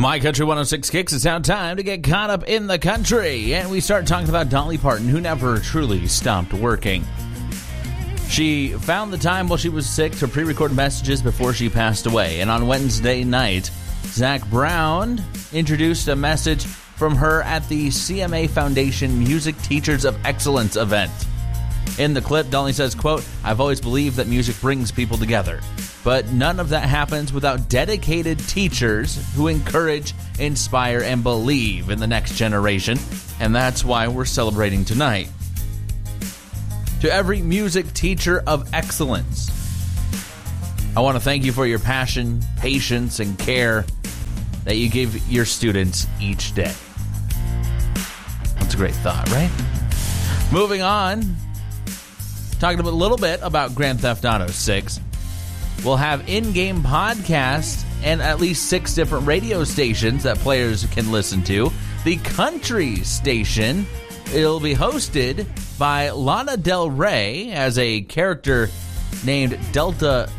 My Country 106 Kicks, it's now time to get caught up in the country. And we start talking about Dolly Parton, who never truly stopped working. She found the time while she was sick to pre-record messages before she passed away. And on Wednesday night, Zach Brown introduced a message from her at the CMA Foundation Music Teachers of Excellence event. In the clip, Dolly says, quote, "I've always believed that music brings people together. But none of that happens without dedicated teachers who encourage, inspire, and believe in the next generation. And that's why we're celebrating tonight. To every music teacher of excellence, I want to thank you for your passion, patience, and care that you give your students each day." That's a great thought, right? Moving on, talking a little bit about Grand Theft Auto 6. We'll have in-game podcasts and at least 6 different radio stations that players can listen to. The country station, it'll be hosted by Lana Del Rey as a character named Delta